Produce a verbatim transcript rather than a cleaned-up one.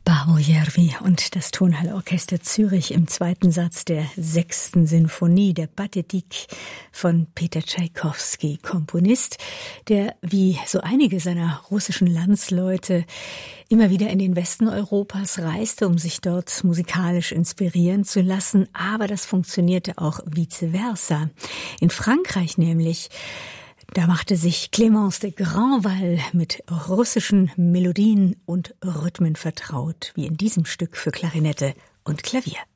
Paavo Järvi und das Tonhalle-Orchester Zürich im zweiten Satz der sechsten Sinfonie der Pathétique von Peter Tschaikowski, Komponist, der wie so einige seiner russischen Landsleute immer wieder in den Westen Europas reiste, um sich dort musikalisch inspirieren zu lassen, aber das funktionierte auch vice versa. In Frankreich nämlich, da machte sich Clémence de Grandval mit russischen Melodien und Rhythmen vertraut, wie in diesem Stück für Klarinette und Klavier.